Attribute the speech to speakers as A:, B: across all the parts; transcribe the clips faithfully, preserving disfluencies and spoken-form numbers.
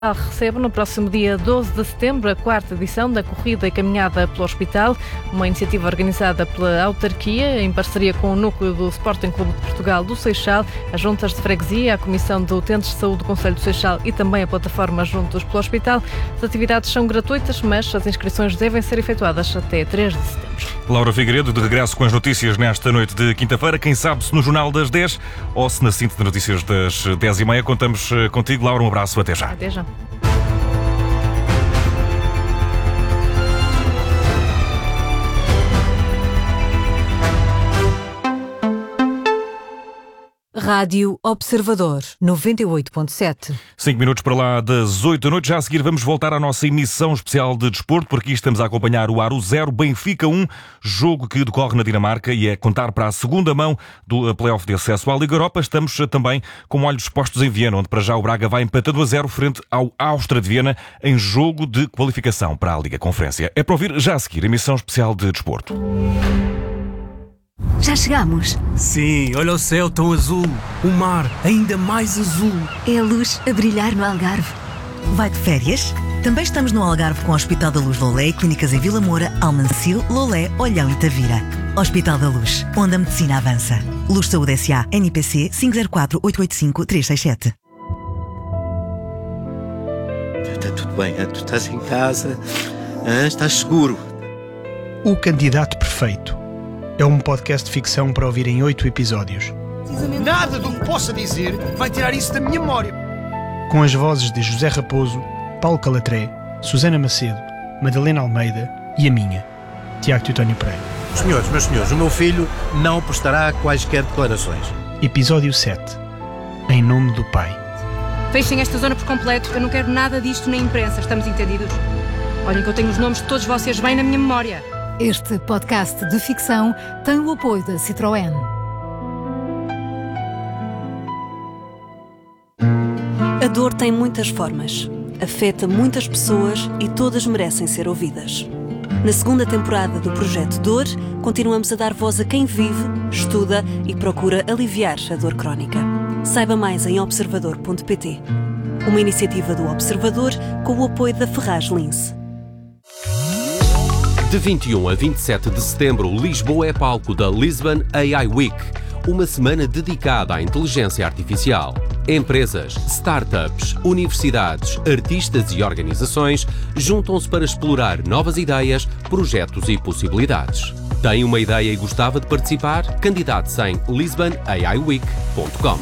A: Recebe no próximo dia doze de setembro a quarta edição da Corrida e Caminhada pelo Hospital, uma iniciativa organizada pela autarquia em parceria com o núcleo do Sporting Clube de Portugal do Seixal, as juntas de freguesia, a Comissão de Utentes de Saúde do Concelho do Seixal e também a plataforma Juntos pelo Hospital. As atividades são gratuitas, mas as inscrições devem ser efetuadas até três de setembro.
B: Laura Figueiredo, de regresso com as notícias nesta noite de quinta-feira. Quem sabe se no Jornal das dez ou se na síntese de notícias das dez e meia. Contamos contigo, Laura. Um abraço. Até já.
A: Até já.
C: Rádio Observador, noventa e oito ponto sete.
B: Cinco minutos para lá das oito da noite. Já a seguir vamos voltar à nossa emissão especial de desporto, porque aqui estamos a acompanhar o Aro zero, Benfica um, jogo que decorre na Dinamarca e é contar para a segunda mão do play-off de acesso à Liga Europa. Estamos também com olhos postos em Viena, onde para já o Braga vai empatando a zero frente ao Áustria de Viena em jogo de qualificação para a Liga Conferência. É para ouvir já a seguir a emissão especial de desporto.
D: Já chegamos?
E: Sim, olha o céu tão azul, o mar ainda mais azul.
D: É a luz a brilhar no Algarve.
F: Vai de férias? Também estamos no Algarve com o Hospital da Luz Lolé e clínicas em Vila Moura, Almancil, Lolé, Olhão e Tavira. Hospital da Luz, onde a medicina avança. Luz Saúde S A, N P C cinco zero quatro, oito oito cinco, três seis sete.
G: Está tudo bem, tu estás em casa, estás seguro.
H: O Candidato Perfeito é um podcast de ficção para ouvir em oito episódios.
I: Nada do que possa dizer vai tirar isso da minha memória.
H: Com as vozes de José Raposo, Paulo Calatré, Susana Macedo, Madalena Almeida e a minha, Tiago Teutónio Pereira.
G: Senhores, meus senhores, o meu filho não prestará quaisquer declarações.
H: Episódio sete. Em nome do Pai.
J: Fechem esta zona por completo. Eu não quero nada disto na imprensa. Estamos entendidos? Olhem que eu tenho os nomes de todos vocês bem na minha memória.
C: Este podcast de ficção tem o apoio da Citroën.
K: A dor tem muitas formas, afeta muitas pessoas e todas merecem ser ouvidas. Na segunda temporada do Projeto Dor, continuamos a dar voz a quem vive, estuda e procura aliviar a dor crónica. Saiba mais em observador ponto pt. Uma iniciativa do Observador com o apoio da Ferraz Lince.
L: De vinte e um a vinte e sete de setembro, Lisboa é palco da Lisbon A I Week, uma semana dedicada à inteligência artificial. Empresas, startups, universidades, artistas e organizações juntam-se para explorar novas ideias, projetos e possibilidades. Tem uma ideia e gostava de participar? Candidate-se em lisbon a i week ponto com.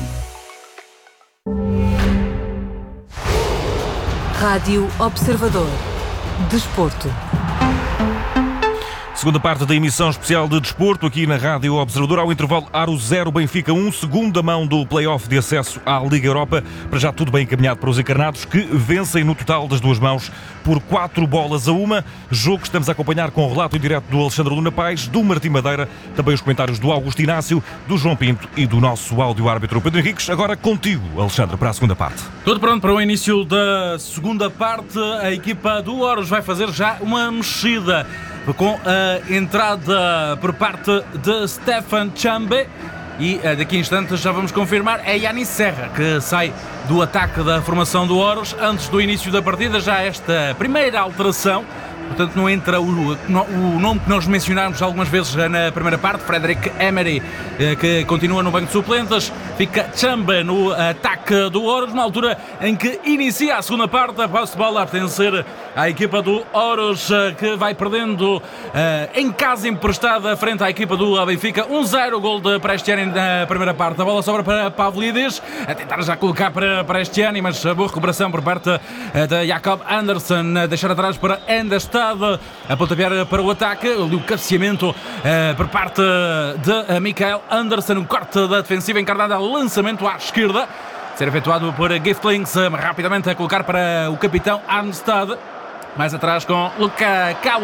C: Rádio Observador. Desporto.
B: Segunda parte da emissão especial de desporto aqui na Rádio Observador. Ao intervalo, Aro zero, Benfica um, segunda mão do play-off de acesso à Liga Europa. Para já tudo bem encaminhado para os encarnados, que vencem no total das duas mãos por quatro bolas a uma. Jogo que estamos a acompanhar com o relato em direto do Alexandre Luna Pais, do Martim Madeira, também os comentários do Augusto Inácio, do João Pinto e do nosso áudio-árbitro Pedro Henriques. Agora contigo, Alexandre, para a segunda parte.
M: Tudo pronto para o início da segunda parte. A equipa do Oros vai fazer já uma mexida com a entrada por parte de Stefan Chambe e daqui a instantes já vamos confirmar, é Yanis Serra que sai do ataque da formação do Oros. Antes do início da partida, já esta primeira alteração, portanto não entra o, o nome que nós mencionámos algumas vezes na primeira parte, Frederick Emery, que continua no banco de suplentes. Fica Chambe no ataque do Oros, na altura em que inicia a segunda parte. A posse de bola a pertencer à equipa do Oros, que vai perdendo uh, em casa emprestada frente à equipa do Benfica. um zero, gol de Prestiani na primeira parte. A bola sobra para Pavlidis, a tentar já colocar para Prestiani, mas a boa recuperação por parte uh, de Jacob Anderson, a deixar atrás para Endestad, a pontapear para o ataque. O cabeceamento uh, por parte de uh, Mikael Anderson, um corte da defensiva encarnada, lançamento à esquerda, ser efetuado por Giftlings, uh, rapidamente a colocar para o capitão Arnstad. Mais atrás com Luca Calo,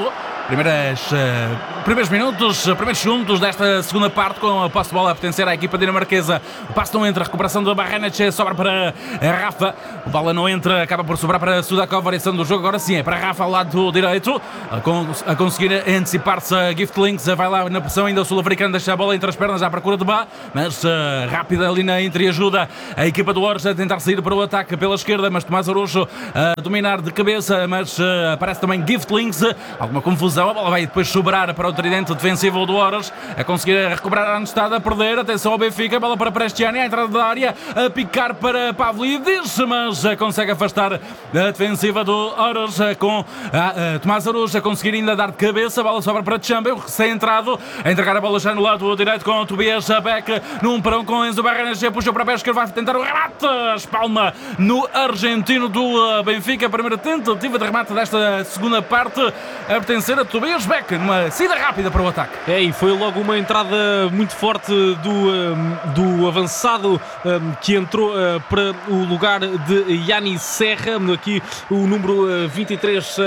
M: Primeiras, uh, primeiros minutos, primeiros segundos desta segunda parte, com a posse de bola a pertencer à equipa dinamarquesa. O passe não entra, a recuperação da Barrenetxe, sobra para a Rafa. O bola não entra, acaba por sobrar para Sudakov, variação do jogo. Agora sim, é para a Rafa ao lado direito, a, con a conseguir antecipar-se a Giftlings. Vai lá na pressão, ainda o sul-africano deixa a bola entre as pernas à procura de Bá, mas uh, rápida ali na entreajuda. A equipa do Ors a tentar sair para o ataque pela esquerda, mas Tomás Arujo a dominar de cabeça, mas uh, aparece também Giftlings. Alguma confusão. A bola vai depois sobrar para o tridente defensivo do Ors, a conseguir recuperar a Arnstad, a perder. Atenção ao Benfica, a bola para Prestiani, à entrada da área, a picar para Pavlidis, mas consegue afastar a defensiva do Ors com a, a Tomás Arujo a conseguir ainda dar de cabeça. A bola sobra para Chambe, o recém-entrado, a entregar a bola já no lado direito com o Tobias Beck, num perão com Enzo Barrenetxe, puxa para a pesca, vai tentar o remate, espalma no argentino do Benfica. A primeira tentativa de remate desta segunda parte a pertencer a Tobias Beck, numa saída rápida para o ataque.
N: É, e foi logo uma entrada muito forte do, do avançado que entrou para o lugar de Yanni Serra, aqui o número vinte e três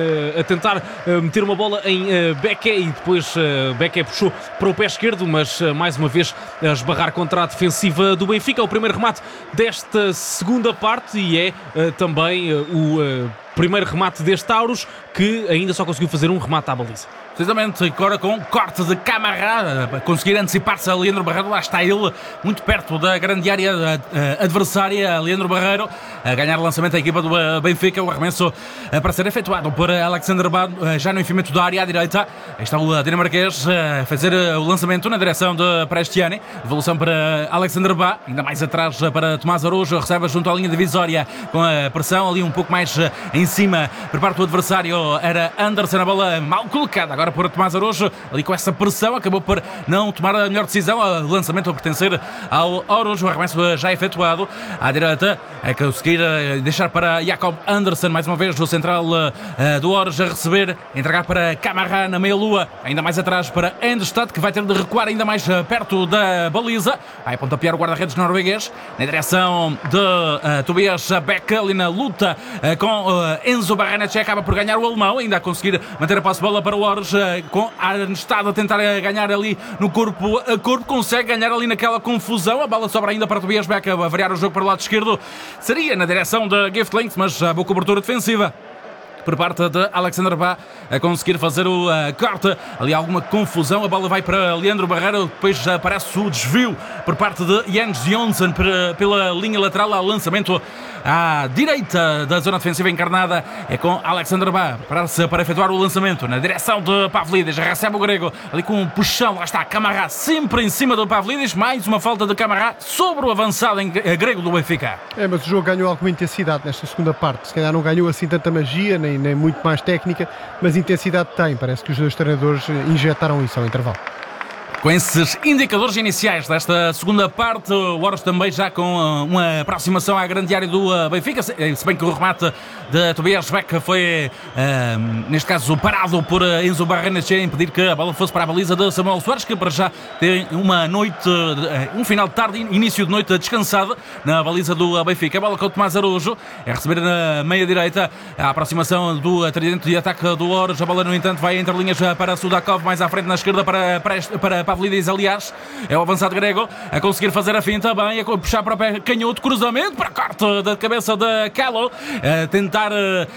N: a tentar meter uma bola em Beck, e depois Beck puxou para o pé esquerdo, mas mais uma vez a esbarrar contra a defensiva do Benfica. É o primeiro remate desta segunda parte e é também o primeiro remate deste Taurus, que ainda só conseguiu fazer um remate à baliza.
M: Precisamente, agora com um corte de Camará, a conseguir antecipar-se a Leandro Barreiro. Lá está ele, muito perto da grande área adversária. Leandro Barreiro a ganhar lançamento da equipa do Benfica. O arremesso para ser efetuado por Alexander Bá, já no enfiamento da área à direita. Aí está o dinamarquês a fazer o lançamento na direção de Prestiani. Devolução para Alexander Bá, ainda mais atrás para Tomás Arujo. Recebe junto à linha divisória com a pressão ali um pouco mais em cima por parte do adversário. Era Anderson, a bola mal colocada agora por Tomás Arujo, ali com essa pressão, acabou por não tomar a melhor decisão. O lançamento a pertencer ao Arujo, o arremesso já efetuado à direita, a conseguir deixar para Jacob Anderson, mais uma vez o central do Ors a receber, entregar para Camará na meia-lua, ainda mais atrás para Endestad, que vai ter de recuar ainda mais perto da baliza. Vai pontapear o guarda-redes norueguês na direção de uh, Tobias Beck, ali na luta uh, com uh, Enzo Barrenetxe, acaba por ganhar o alemão, ainda a conseguir manter a posse de bola para o Ors, com a Arnstad a tentar ganhar ali no corpo a corpo, consegue ganhar ali naquela confusão. A bola sobra ainda para Tobias Beck, a variar o jogo para o lado esquerdo, seria na direção de Giftlings, mas a boa cobertura defensiva por parte de Alexander Bá, a conseguir fazer o uh, corte, ali alguma confusão. A bola vai para Leandro Barreiro, depois já aparece o desvio por parte de Jens Jonsson pela linha lateral, ao lançamento à direita da zona defensiva encarnada. É com Alexander Bá, prepara-se para efetuar o lançamento na direção de Pavlidis, recebe o grego ali com um puxão. Lá está Camará sempre em cima do Pavlidis, mais uma falta de Camará sobre o avançado em grego do Benfica.
O: É, mas o jogo ganhou alguma intensidade nesta segunda parte. Se calhar não ganhou assim tanta magia, nem, nem muito mais técnica, mas intensidade tem. Parece que os dois treinadores injetaram isso ao intervalo.
M: Com esses indicadores iniciais desta segunda parte, o Ors também já com uma aproximação à grande área do Benfica, se bem que o remate de Tobias Beck foi, neste caso, parado por Enzo Barrenetxe, a impedir que a bola fosse para a baliza de Samuel Soares, que para já tem uma noite, um final de tarde, início de noite descansada na baliza do Benfica. A bola com o Tomás Arujo, é receber na meia-direita a aproximação do tridente de ataque do Ors. A bola, no entanto, vai entre linhas para Sudakov, mais à frente na esquerda para, para, para Pavlidis, aliás, é o avançado grego a conseguir fazer a finta bem, a puxar para o pé canhoto, cruzamento para corte da cabeça de Calo, a tentar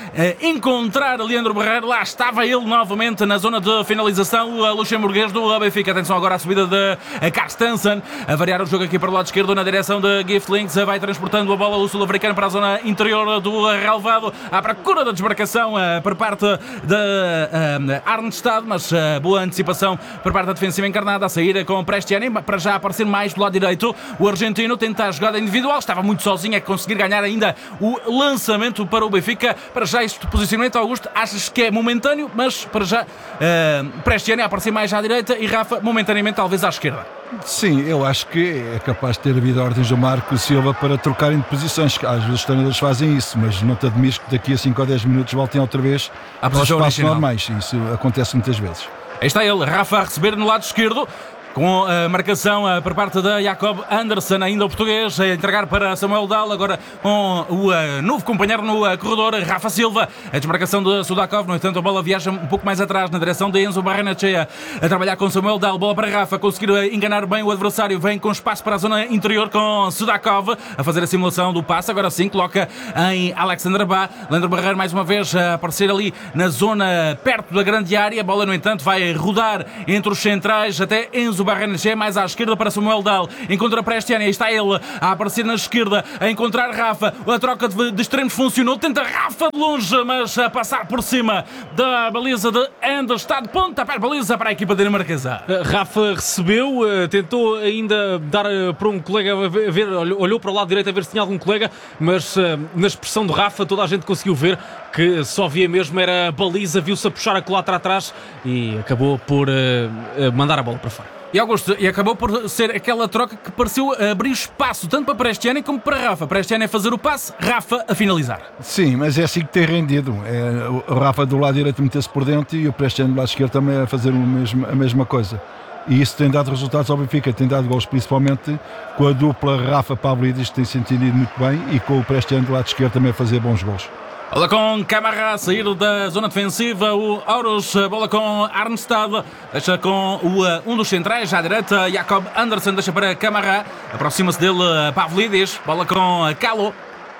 M: a encontrar Leandro Barreiro. Lá estava ele novamente na zona de finalização, o luxemburguês do Benfica. Atenção agora à subida de Carstensen, a variar o jogo aqui para o lado esquerdo na direção de Giftlings, vai transportando a bola o sul-africano para a zona interior do relevado, à procura da desmarcação por parte de Arnstad, mas boa antecipação por parte da defensiva encarnada, a sair com Prestiani, para já aparecer mais do lado direito. O argentino tenta a jogada individual, estava muito sozinho, a conseguir ganhar ainda o lançamento para o Benfica. Para já este posicionamento, Augusto, achas que é momentâneo, mas para já uh, Prestiani a aparecer mais à direita e Rafa momentaneamente talvez à esquerda.
P: Sim, eu acho que é capaz de ter havido ordens do Marco Silva para trocarem de posições. Às vezes os treinadores fazem isso, mas não te admires que daqui a cinco ou dez minutos voltem outra vez aos espaços normais. Isso acontece muitas vezes.
M: Aí está ele, Rafa a receber no lado esquerdo. Com a marcação por parte da Jacob Anderson, ainda o português, a entregar para Samuel Dahl, agora com o novo companheiro no corredor, Rafa Silva. A desmarcação de Sudakov, no entanto a bola viaja um pouco mais atrás, na direção de Enzo Barrenechea, a trabalhar com Samuel Dahl, bola para Rafa, conseguir enganar bem o adversário, vem com espaço para a zona interior com Sudakov, a fazer a simulação do passe, agora sim coloca em Alexander Bá. Leandro Barreiro mais uma vez a aparecer ali na zona perto da grande área, a bola no entanto vai rodar entre os centrais até Enzo Barrenechea, mais à esquerda para Samuel Dahl, encontra Prestiani, aí está ele a aparecer na esquerda, a encontrar Rafa, a troca de, de extremos funcionou, tenta Rafa de longe, mas a passar por cima da baliza de Ender, está de ponta para a baliza para a equipa dinamarquesa.
N: Rafa recebeu, tentou ainda dar para um colega, ver, olhou para o lado direito a ver se tinha algum colega, mas na expressão de Rafa toda a gente conseguiu ver que só via mesmo era a baliza, viu-se a puxar a colatra atrás e acabou por uh, mandar a bola para fora.
M: E Augusto, e acabou por ser aquela troca que pareceu abrir espaço tanto para Prestiani como para Rafa. Prestiani a fazer o passe, Rafa a finalizar.
P: Sim, mas é assim que tem rendido. É, o Rafa do lado direito meter-se por dentro e o Prestiani do lado esquerdo também a fazer o mesmo, a mesma coisa. E isso tem dado resultados ao Benfica, tem dado gols, principalmente com a dupla Rafa-Pavlidis, que tem se entendido muito bem, e com o Prestiani do lado esquerdo também a fazer bons gols.
M: Bola com Camará a sair da zona defensiva, o Aurus, bola com Arnstad, deixa com o, um dos centrais, já à direita, Jacob Anderson, deixa para Camará, aproxima-se dele Pavlidis, bola com Calo.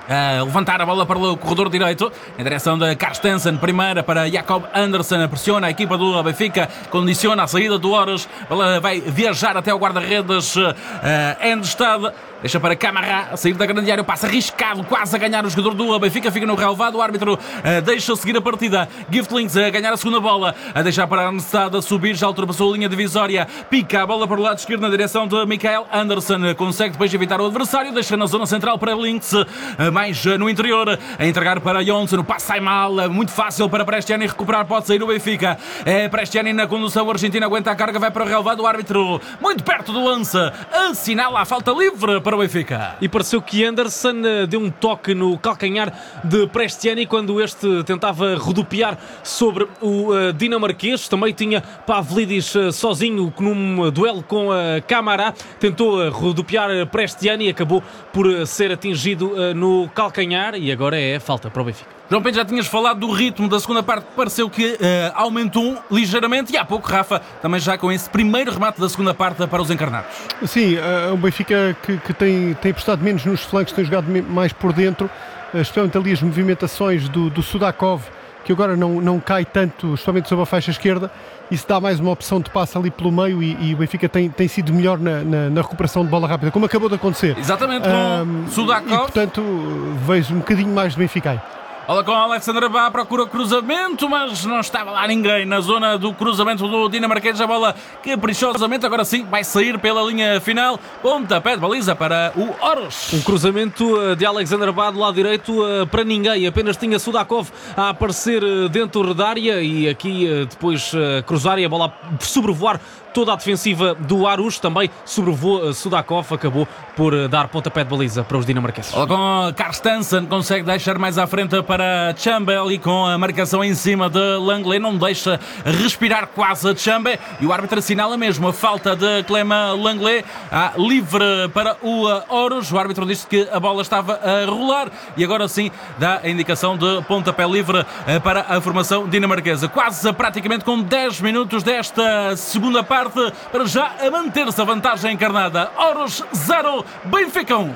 M: A levantar a bola para o corredor direito em direção de Carstensen, primeira para Jacob Anderson, pressiona a equipa do Benfica, condiciona a saída do Horus, a bola vai viajar até o guarda-redes uh, Endestad, deixa para Camará, a sair da grande área, passa arriscado, quase a ganhar o jogador do Benfica, fica no relevado, o árbitro uh, deixa seguir a partida, Giftlings a ganhar a segunda bola, a deixar para Arnstad a subir, já ultrapassou a linha divisória, pica a bola para o lado esquerdo na direção de Mikael Anderson, consegue depois evitar o adversário, deixa na zona central para Links, uh, mais no interior, a entregar para Jonsson, o passe sai mal, muito fácil para Prestiani recuperar, pode sair o Benfica, é Prestiani na condução, o argentino aguenta a carga, vai para o relevado, o árbitro muito perto do lance, assinala a falta livre para o Benfica.
N: E pareceu que Anderson deu um toque no calcanhar de Prestiani quando este tentava rodopiar sobre o uh, dinamarquês, também tinha Pavlidis uh, sozinho num duelo com uh, Camará, tentou uh, rodopiar Prestiani e acabou por uh, ser atingido uh, no calcanhar e agora é falta para o Benfica.
M: João Pedro, já tinhas falado do ritmo da segunda parte, pareceu que uh, aumentou ligeiramente e há pouco Rafa também já com esse primeiro remate da segunda parte para os encarnados.
O: Sim, é uh, um Benfica que, que tem, tem apostado menos nos flancos, tem jogado mais por dentro, uh, especialmente ali as movimentações do, do Sudakov, que agora não, não cai tanto, especialmente sobre a faixa esquerda, isso dá mais uma opção de passe ali pelo meio e, e o Benfica tem, tem sido melhor na, na, na recuperação de bola rápida, como acabou de acontecer.
M: Exatamente, com um, Sudakov.
O: E, portanto, vejo um bocadinho mais de Benfica aí.
M: Olha com Alexander Bá, procura cruzamento, mas não estava lá ninguém na zona do cruzamento do dinamarquês. A bola caprichosamente, agora sim, vai sair pela linha final. Pontapé de baliza para o Horus.
N: Um cruzamento de Alexander Bá do lado direito para ninguém. Apenas tinha Sudakov a aparecer dentro da área e aqui depois cruzar e a bola sobrevoar toda a defensiva do Aarhus, também sobrevoou Sudakov, acabou por dar pontapé de baliza para os dinamarqueses.
M: Olha com Carstensen, consegue deixar mais à frente para Chambe, ali com a marcação em cima de Langley, não deixa respirar quase a Chambe e o árbitro assinala mesmo a falta de Clément Langley, ah, livre para o Horus. O árbitro disse que a bola estava a rolar e agora sim dá a indicação de pontapé livre para a formação dinamarquesa. Quase praticamente com dez minutos desta segunda parte, para já a manter-se a vantagem encarnada. Horus zero, Benfica um.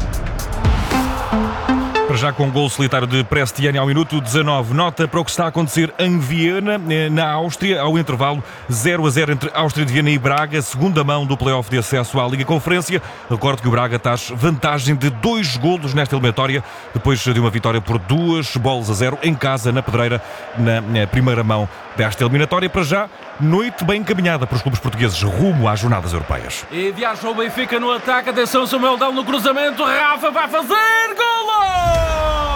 B: Para já com um gol solitário de Prestiani ao minuto dezanove. Nota para o que está a acontecer em Viena, na Áustria, ao intervalo zero a zero entre Áustria de Viena e Braga, segunda mão do play-off de acesso à Liga Conferência. Recordo que o Braga traz vantagem de dois golos nesta eliminatória, depois de uma vitória por duas bolas a zero em casa, na Pedreira, na, na primeira mão desta eliminatória. Para já, noite bem encaminhada para os clubes portugueses rumo às jornadas europeias.
M: E viaja o Benfica no ataque, atenção, Samuel Dahl no cruzamento, Rafa vai fazer golo!